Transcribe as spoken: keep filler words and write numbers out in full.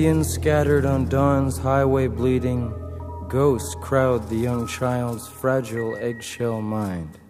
Scattered on dawn's highway bleeding, ghosts crowd the young child's fragile eggshell mind.